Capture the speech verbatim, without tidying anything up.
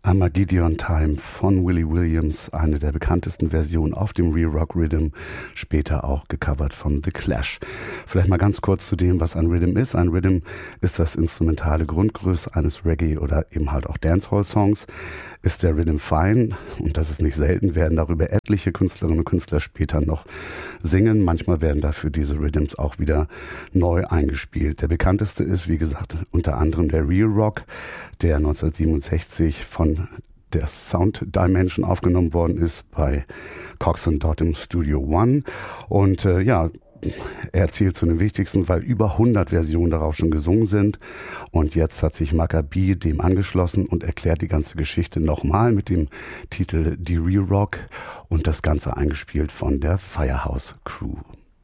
Armageddon Time von Willie Williams, eine der bekanntesten Versionen auf dem Real Rock Rhythm, später auch gecovert von The Clash. Vielleicht mal ganz kurz zu dem, was ein Rhythm ist. Ein Rhythm ist das instrumentale Grundgerüst eines Reggae- oder eben halt auch Dancehall-Songs. Ist der Rhythm fein, und das ist nicht selten, werden darüber etliche Künstlerinnen und Künstler später noch singen. Manchmal werden dafür diese Rhythms auch wieder neu eingespielt. Der bekannteste ist, wie gesagt, unter anderem der Real Rock, der neunzehnhundertsiebenundsechzig von der Sound Dimension aufgenommen worden ist bei Cox and Dodd im Studio One. Und äh, ja, er zählt zu den wichtigsten, weil über hundert Versionen darauf schon gesungen sind. Und jetzt hat sich Maccabi dem angeschlossen und erklärt die ganze Geschichte nochmal mit dem Titel The Real Rock und das Ganze eingespielt von der Firehouse Crew.